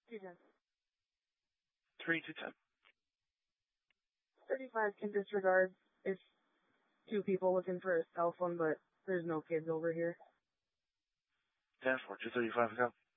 210. 3210. 35 can disregard. It's two people looking for a cell phone, but there's no kids over here. 10-4, 235, go.